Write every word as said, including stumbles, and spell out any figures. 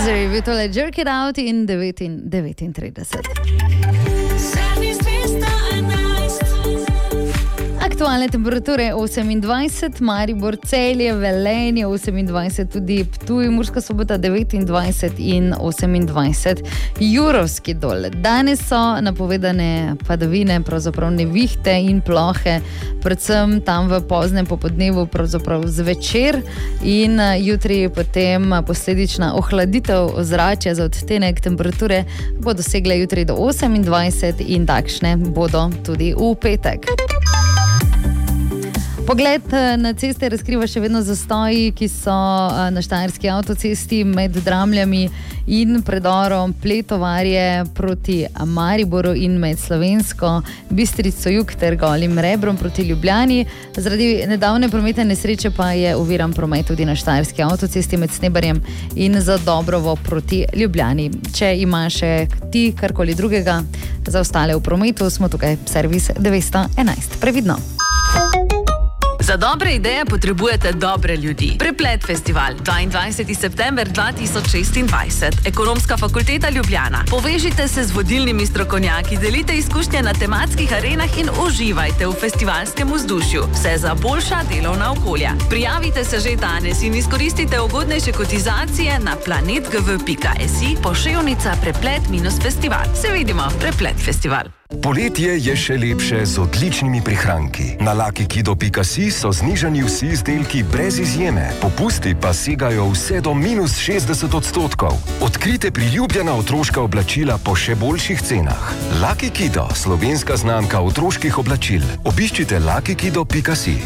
Misery, vi tole Jerk It Out in devetintrideset. Aktualne temperature osemindvajset, Maribor, Celje, Velenje osemindvajset, tudi Ptuj, Murska Sobota devetindvajset in osemindvajset. Jurovski dol. Danes so napovedane padavine, pravzaprav nevihte in plohe, predvsem tam v poznem popodnevu, pravzaprav zvečer, in jutri potem posledična ohladitev ozračja za odtenek. Temperature bodo segle jutri do osemindvajset in takšne bodo tudi v petek. Pogled na ceste razkriva še vedno zastoji, ki so na štajerski avtocesti med Dramljami in predorom Pletovarje proti Mariboru in med Slovensko Bistrico jug ter Golim Rebrom proti Ljubljani. Zaradi nedavne prometne nesreče pa je oviran promet tudi na štajerski avtocesti med Snebarjem in Zadobrovo proti Ljubljani. Če ima še ti karkoli drugega za ostale v prometu, smo tukaj servis devetsto enajst. Previdno! Za dobre ideje potrebujete dobre ljudi. Preplet festival, dvaindvajseti september dva tisoč šestindvajset. Ekonomska fakulteta Ljubljana. Povežite se z vodilnimi strokovnjaki, delite izkušnje na tematskih arenah in uživajte v festivalskem vzdušju. Vse za boljša delovna okolja. Prijavite se že danes in izkoristite ugodnejše kotizacije na planet g v pika si poševnica preplet minus festival. Se vidimo, Preplet festival. Poletje je še lepše z odličnimi prihranki. Na luckykido pika si so znižani vsi izdelki brez izjeme. Popusti pa segajo vse do minus šestdeset odstotkov. Odkrite priljubljena otroška oblačila po še boljših cenah. Luckykido, slovenska znamka otroških oblačil. Obiščite luckykido pika si.